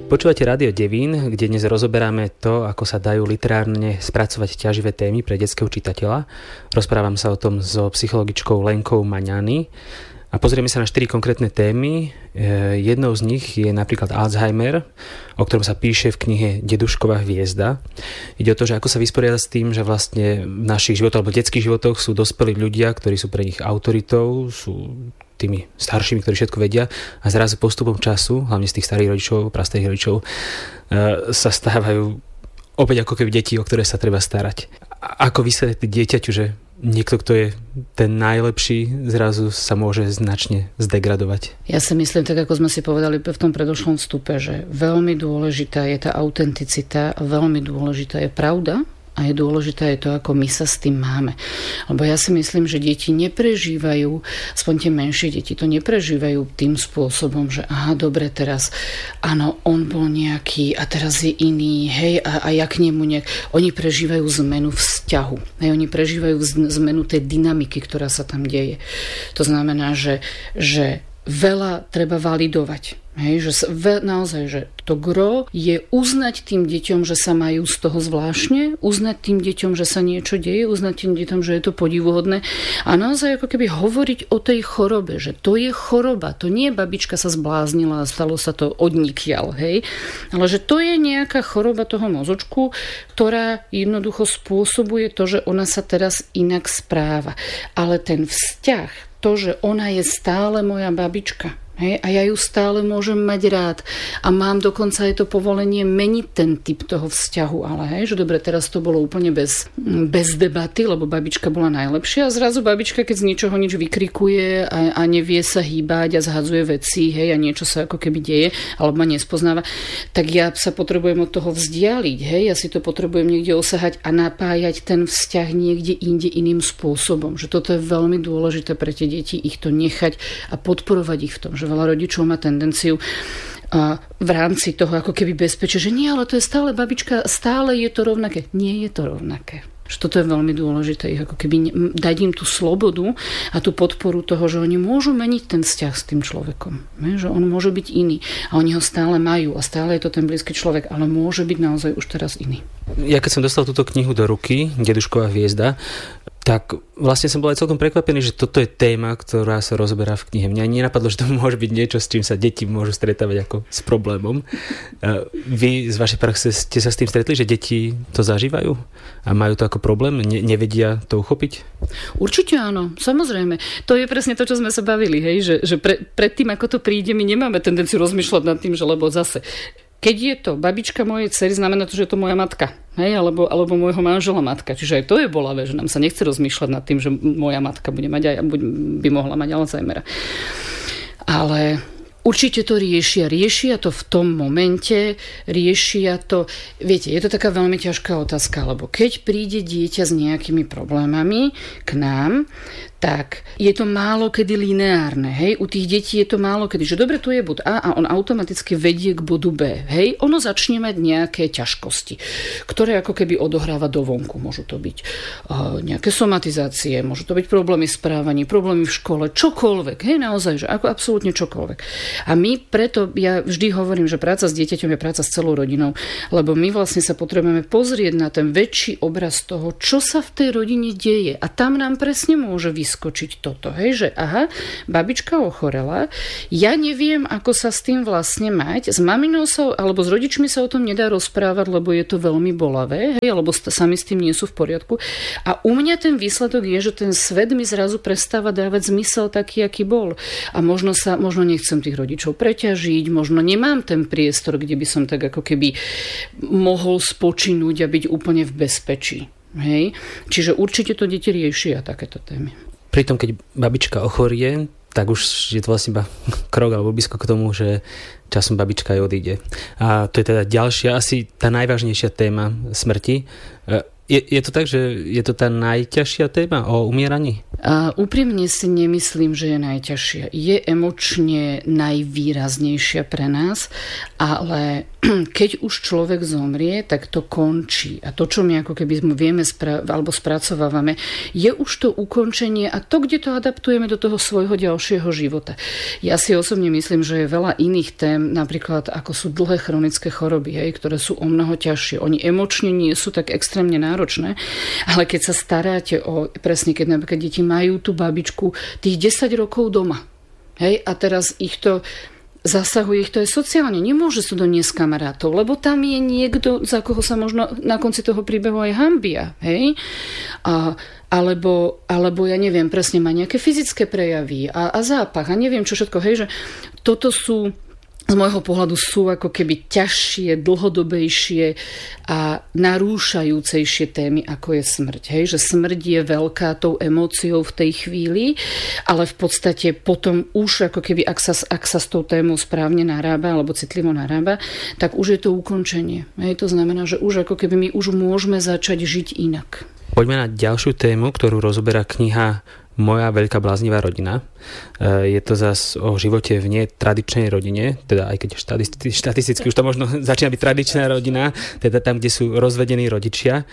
Počúvate Rádio Devín, kde dnes rozoberáme to, ako sa dajú literárne spracovať ťaživé témy pre detského čitateľa. Rozprávam sa o tom so psychologičkou Lenkou Maňany a pozrieme sa na 4 konkrétne témy. Jednou z nich je napríklad Alzheimer, o ktorom sa píše v knihe Dedušková hviezda. Ide o to, že ako sa vysporiadať s tým, že vlastne v našich životoch alebo detských životoch sú dospelí ľudia, ktorí sú pre nich autoritou, sú tými staršími, ktorí všetko vedia a zrazu postupom času, hlavne z tých starých rodičov, prastarých rodičov, sa stávajú opäť ako keby deti, o ktoré sa treba starať. Ako vysvetliť dieťaťu, že niekto, kto je ten najlepší, zrazu sa môže značne zdegradovať? Ja si myslím, tak ako sme si povedali v tom predošlom vstupe, že veľmi dôležitá je tá autenticita a veľmi dôležitá je pravda. A je dôležité to, ako my sa s tým máme. Lebo ja si myslím, že deti neprežívajú, aspoň tie menšie deti, to neprežívajú tým spôsobom, že aha, dobre, teraz, áno, on bol nejaký a teraz je iný, hej, a ja k nemu Oni prežívajú zmenu vzťahu. Hej, oni prežívajú zmenu tej dynamiky, ktorá sa tam deje. To znamená, že veľa treba validovať. Hej, že naozaj, že to gro je uznať tým deťom, že sa majú z toho zvláštne, uznať tým deťom, že sa niečo deje, uznať tým deťom, že je to podivuhodné a naozaj ako keby hovoriť o tej chorobe, že to je choroba, to nie babička sa zbláznila a stalo sa to odnikiaľ, hej, ale že to je nejaká choroba toho mozočku, ktorá jednoducho spôsobuje to, že ona sa teraz inak správa. Ale ten vzťah, to, že ona je stále moja babička, hej, a ja ju stále môžem mať rád a mám dokonca aj to povolenie meniť ten typ toho vzťahu, ale hej, že dobre, teraz to bolo úplne bez debaty, lebo babička bola najlepšia a zrazu babička, keď z ničoho nič vykrikuje a nevie sa hýbať a zhadzuje veci, hej, a niečo sa ako keby deje, alebo ma nespoznáva, tak ja sa potrebujem od toho vzdialiť, hej, ja si to potrebujem niekde osahať a napájať ten vzťah niekde inde iným spôsobom, že toto je veľmi dôležité pre tie deti, ich to nechať a podporovať ich v tom, že veľa rodičov má tendenciu v rámci toho ako keby bezpečia, že nie, ale to je stále babička, stále je to rovnaké. Nie je to rovnaké. Že toto je veľmi dôležité, ich ako keby dať im tú slobodu a tú podporu toho, že oni môžu meniť ten vzťah s tým človekom. Že on môže byť iný a oni ho stále majú a stále je to ten blízky človek, ale môže byť naozaj už teraz iný. Ja keď som dostal túto knihu do ruky, Dedušková hviezda, tak vlastne som bol aj celkom prekvapený, že toto je téma, ktorá sa rozoberá v knihe. Mňa nenapadlo, že to môže byť niečo, s čím sa deti môžu stretávať ako s problémom. Vy z vašej praxe ste sa s tým stretli, že deti to zažívajú a majú to ako problém? Nevedia to uchopiť? Určite áno, samozrejme. To je presne to, čo sme sa bavili, hej? že predtým, ako to príde, my nemáme tendenciu rozmýšľať nad tým, že lebo zase keď je to babička mojej dcery, znamená to, že je to moja matka. Hej? Alebo môjho manžela matka. Čiže aj to je bolavé, že nám sa nechce rozmýšľať nad tým, že moja matka bude mať aj by mohla mať Alzheimera. Ale určite to riešia to v tom momente, riešia to, viete, je to taká veľmi ťažká otázka, lebo keď príde dieťa s nejakými problémami k nám, tak je to málo kedy lineárne, hej? U tých detí je to málo kedy, že dobre, tu je bod A a on automaticky vedie k bodu B, hej? Ono začne mať nejaké ťažkosti, ktoré ako keby odohráva dovonku. Môžu to byť nejaké somatizácie, môžu to byť problémy správaní, problémy v škole, čokoľvek, hej? Naozaj, že ako absolútne čokoľvek. A my preto, ja vždy hovorím, že práca s dieťaťom je práca s celou rodinou, lebo my vlastne sa potrebujeme pozrieť na ten väčší obraz toho, čo sa v tej rodine deje. A tam nám presne môže vyskočiť toto, hej, že aha, babička ochorela, ja neviem, ako sa s tým vlastne mať, s maminou sa, alebo s rodičmi sa o tom nedá rozprávať, lebo je to veľmi bolavé, hej, alebo sami s tým nie sú v poriadku. A u mňa ten výsledok je, že ten svet mi zrazu prestáva dávať zmysel taký, aký bol. A možno nechcem tých rodičov preťažiť, možno nemám ten priestor, kde by som tak ako keby mohol spočinúť a byť úplne v bezpečí. Hej? Čiže určite to deti riešia takéto témy. Pritom, keď babička ochorie, tak už je to vlastne iba krok alebo blízko k tomu, že časom babička aj odíde. A to je teda ďalšia, asi tá najvážnejšia téma smrti. Je to tak, že je to tá najťažšia téma o umieraní? Úprimne si nemyslím, že je najťažšia. Je emočne najvýraznejšia pre nás, ale keď už človek zomrie, tak to končí. A to, čo my ako keby vieme alebo spracovávame, je už to ukončenie a to, kde to adaptujeme do toho svojho ďalšieho života. Ja si osobne myslím, že je veľa iných tém, napríklad ako sú dlhé chronické choroby, ktoré sú o mnoho ťažšie. Oni emočne nie sú tak extrémne náročné, ale keď sa staráte presne, keď napríklad deti majú tú babičku tých 10 rokov doma, a teraz ich to zasahuje, ich to aj sociálne. Nemôže sa doniesť kamarátov, lebo tam je niekto, za koho sa možno na konci toho príbehu aj hanbia. Alebo ja neviem, presne má nejaké fyzické prejavy a zápach a neviem čo všetko. Že toto sú z môjho pohľadu sú ako keby ťažšie, dlhodobejšie a narúšajúcejšie témy, ako je smrť. Že smrť je veľká tou emóciou v tej chvíli, ale v podstate potom už ako keby, ak sa s tou témou správne narába alebo citlivo narába, tak už je to ukončenie. To znamená, že už ako keby my už môžeme začať žiť inak. Poďme na ďalšiu tému, ktorú rozoberá kniha Moja veľká bláznivá rodina. Je to zas o živote v netradičnej rodine, teda aj keď štatisticky už to možno začína byť tradičná rodina, teda tam, kde sú rozvedení rodičia.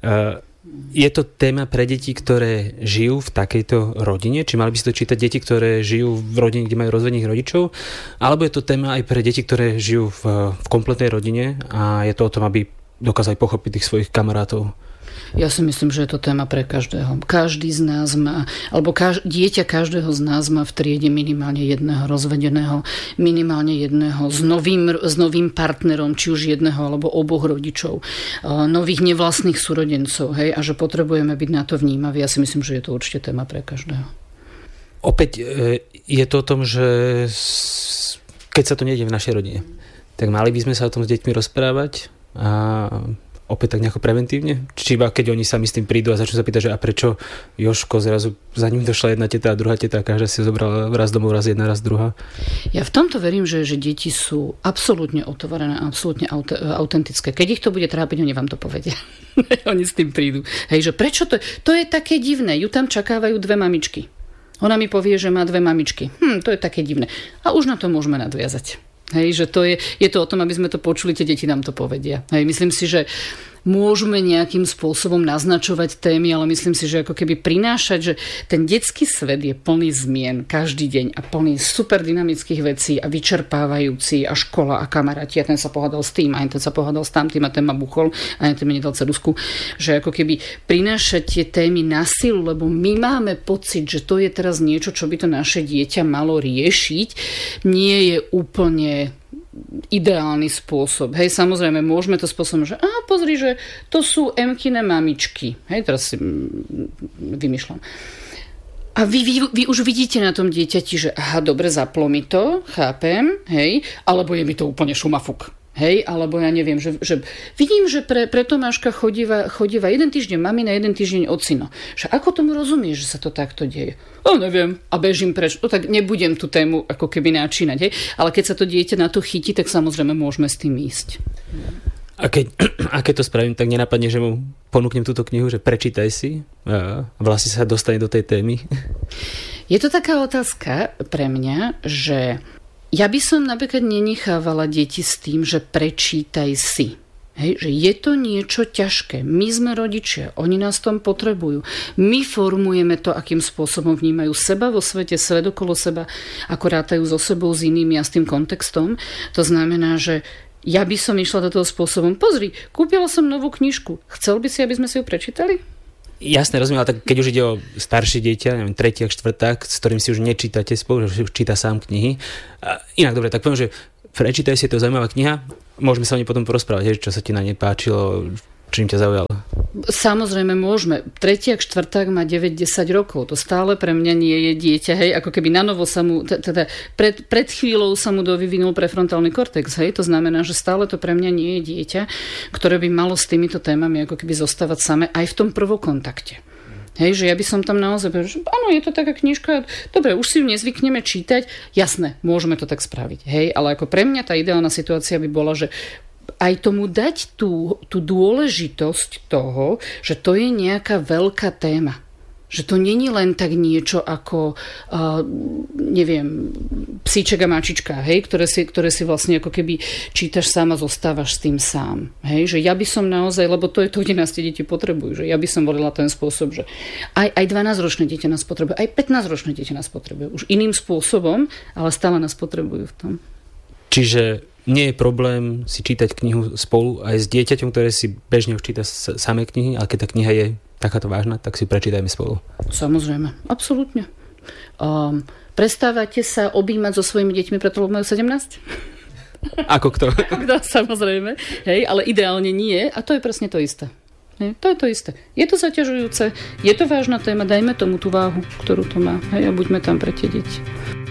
Je to téma pre deti, ktoré žijú v takejto rodine? Či mali by si to čítať deti, ktoré žijú v rodine, kde majú rozvedených rodičov? Alebo je to téma aj pre deti, ktoré žijú v kompletnej rodine a je to o tom, aby dokázali pochopiť tých svojich kamarátov? Ja si myslím, že je to téma pre každého. Každý z nás má, alebo dieťa každého z nás má v triede minimálne jedného rozvedeného, minimálne jedného s novým partnerom, či už jedného alebo oboch rodičov, nových nevlastných súrodencov, a že potrebujeme byť na to vnímaví. Ja si myslím, že je to určite téma pre každého. Opäť je to o tom, že keď sa to nejde v našej rodine, tak mali by sme sa o tom s deťmi rozprávať a opäť tak nejako preventívne? Či iba keď oni sami s tým prídu a začnú sa pýtať, že a prečo Jožko zrazu za ním došla jedna teta a druhá teta a každá si zobrala raz domov, raz jedna, raz druhá? Ja v tomto verím, že deti sú absolútne otvorené, absolútne autentické. Keď ich to bude trápiť, oni vám to povedia. Oni s tým prídu. Že prečo to je také divné? Ju tam čakávajú dve mamičky. Ona mi povie, že má dve mamičky. To je také divné. A už na to môžeme nadviazať. Že je to o tom, aby sme to počuli, tie deti nám to povedia. Myslím si, že môžeme nejakým spôsobom naznačovať témy, ale myslím si, že ako keby prinášať, že ten detský svet je plný zmien každý deň a plný super dynamických vecí a vyčerpávajúci a škola a kamaráti a ten sa pohádal s tým a ten sa pohádal s tamtým a ten ma buchol a ten mi nedal ceruzku, že ako keby prinášať tie témy na silu, lebo my máme pocit, že to je teraz niečo, čo by to naše dieťa malo riešiť, nie je úplne ideálny spôsob. Samozrejme, môžeme to spôsobom, že pozri, že to sú Emkine mamičky. Teraz si vymýšľam. A vy už vidíte na tom dieťati, že dobre, zaplo mi to, chápem, alebo je mi to úplne šumafuk. Alebo ja neviem, že vidím, že pre Tomáška chodíva jeden týždeň mamina, jeden týždeň ocino. Že ako tomu rozumieš, že sa to takto deje? Neviem. A bežím preč. Tak nebudem tú tému ako keby načínať. Ale keď sa to dieťa na to chytí, tak samozrejme môžeme s tým ísť. A keď to spravím, tak nenapadne, že mu ponúknem túto knihu, že prečítaj si a vlastne sa dostane do tej témy. Je to taká otázka pre mňa, že ja by som napríklad nenechávala deti s tým, že prečítaj si. Že je to niečo ťažké. My sme rodičia, oni nás tom potrebujú. My formujeme to, akým spôsobom vnímajú seba vo svete, svet okolo seba, ako rátajú so sebou, s inými a s tým kontextom. To znamená, že ja by som išla do toho spôsobom. Pozri, kúpila som novú knižku. Chcel by si, aby sme si ju prečítali? Jasné, rozumiem, ale tak keď už ide o staršie dieťa, neviem, tretiak, štvrták, s ktorým si už nečítate spolu, že už číta sám knihy. Inak dobre, tak poviem, že prečítaj si, to je zaujímavá kniha, môžeme sa o nej potom porozprávať, čo sa ti na nej páčilo, čím ťa zaujalo. Samozrejme môžeme. Tretiak, štvrták má 9-10 rokov. To stále pre mňa nie je dieťa. Ako keby na novo sa mu, teda pred chvíľou sa mu dovyvinul prefrontálny kortex. To znamená, že stále to pre mňa nie je dieťa, ktoré by malo s týmito témami ako keby zostávať same aj v tom prvom kontakte. Že ja by som tam naozaj povedal, že áno, je to taká knižka, dobre, už si ju nezvykneme čítať, jasné, môžeme to tak spraviť. Ale ako pre mňa tá ideálna situácia by bola, že aj tomu dať tú dôležitosť toho, že to je nejaká veľká téma. Že to není len tak niečo ako, neviem, psíček a mačička, hej, ktoré si vlastne ako keby čítaš sám a zostávaš s tým sám. Hej, že ja by som naozaj, lebo to je to, kde nás tie deti potrebujú, že ja by som volila ten spôsob, že aj 12-ročné dieťa nás potrebuje, aj 15-ročné dieťa nás potrebuje. Už iným spôsobom, ale stále nás potrebujú v tom. Čiže nie je problém si čítať knihu spolu aj s dieťaťom, ktoré si bežne už číta samé knihy, ale keď tá kniha je takáto vážna, tak si prečítajme spolu. Samozrejme, absolútne. Prestávate sa objímať so svojimi deťmi, preto majú 17? Ako kto? Samozrejme. Hej, ale ideálne nie a to je presne to isté. Hej, to je to isté. Je to zaťažujúce, je to vážna téma, dajme tomu tú váhu, ktorú to má. Hej, a buďme tam pre tie deti.